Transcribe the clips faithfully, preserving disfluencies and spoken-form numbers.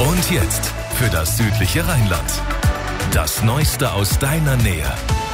Und jetzt für das südliche Rheinland. Das Neueste aus deiner Nähe.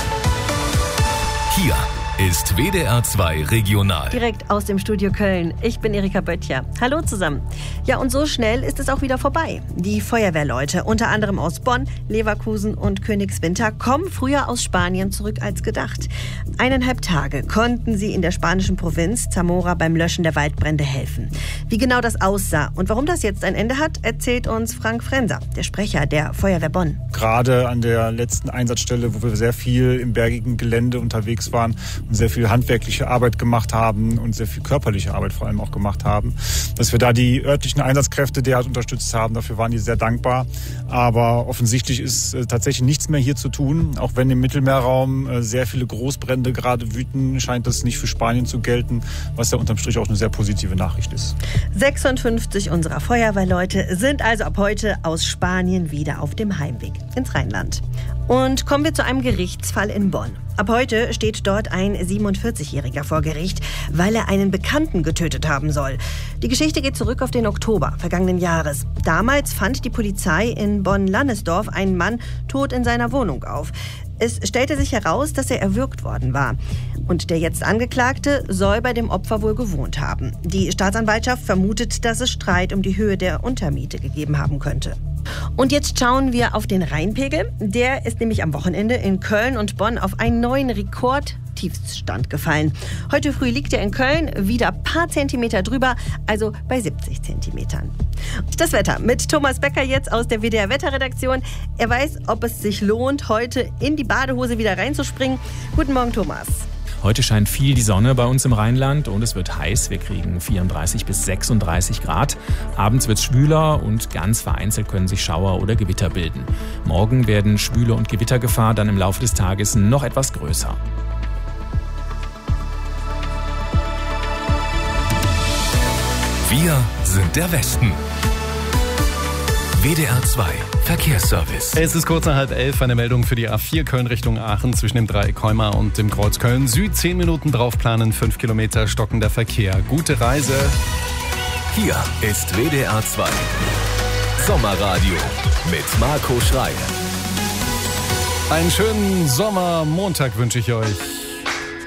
Hier ist W D R zwei Regional. Direkt aus dem Studio Köln. Ich bin Erika Böttcher. Hallo zusammen. Ja, und so schnell ist es auch wieder vorbei. Die Feuerwehrleute, unter anderem aus Bonn, Leverkusen und Königswinter, kommen früher aus Spanien zurück als gedacht. Eineinhalb Tage konnten sie in der spanischen Provinz Zamora beim Löschen der Waldbrände helfen. Wie genau das aussah und warum das jetzt ein Ende hat, erzählt uns Frank Frenser, der Sprecher der Feuerwehr Bonn. Gerade an der letzten Einsatzstelle, wo wir sehr viel im bergigen Gelände unterwegs waren und sehr viel handwerkliche Arbeit gemacht haben und sehr viel körperliche Arbeit vor allem auch gemacht haben, dass wir da die örtlichen Einsatzkräfte derart unterstützt haben. Dafür waren die sehr dankbar. Aber offensichtlich ist äh, tatsächlich nichts mehr hier zu tun. Auch wenn im Mittelmeerraum äh, sehr viele Großbrände gerade wüten, scheint das nicht für Spanien zu gelten, was ja unterm Strich auch eine sehr positive Nachricht ist. sechsundfünfzig unserer Feuerwehrleute sind also ab heute aus Spanien wieder auf dem Heimweg ins Rheinland. Und kommen wir zu einem Gerichtsfall in Bonn. Ab heute steht dort ein siebenundvierzigjähriger vor Gericht, weil er einen Bekannten getötet haben soll. Die Geschichte geht zurück auf den Oktober vergangenen Jahres. Damals fand die Polizei in Bonn-Lannesdorf einen Mann tot in seiner Wohnung auf. Es stellte sich heraus, dass er erwürgt worden war. Und der jetzt Angeklagte soll bei dem Opfer wohl gewohnt haben. Die Staatsanwaltschaft vermutet, dass es Streit um die Höhe der Untermiete gegeben haben könnte. Und jetzt schauen wir auf den Rheinpegel. Der ist nämlich am Wochenende in Köln und Bonn auf einen neuen Rekordtiefstand gefallen. Heute früh liegt er in Köln wieder ein paar Zentimeter drüber, also bei siebzig Zentimetern. Das Wetter mit Thomas Becker jetzt aus der W D R Wetterredaktion. Er weiß, ob es sich lohnt, heute in die Badehose wieder reinzuspringen. Guten Morgen, Thomas. Heute scheint viel die Sonne bei uns im Rheinland und es wird heiß. Wir kriegen vierunddreißig bis sechsunddreißig Grad. Abends wird es schwüler und ganz vereinzelt können sich Schauer oder Gewitter bilden. Morgen werden Schwüle und Gewittergefahr dann im Laufe des Tages noch etwas größer. Wir sind der Westen. W D R zwei Verkehrsservice. Es ist kurz nach halb elf, eine Meldung für die A vier Köln Richtung Aachen zwischen dem Dreieck Heuma und dem Kreuz Köln Süd. Zehn Minuten draufplanen, fünf Kilometer stockender Verkehr. Gute Reise. Hier ist W D R zwei Sommerradio mit Marco Schreil. Einen schönen Sommermontag wünsche ich euch.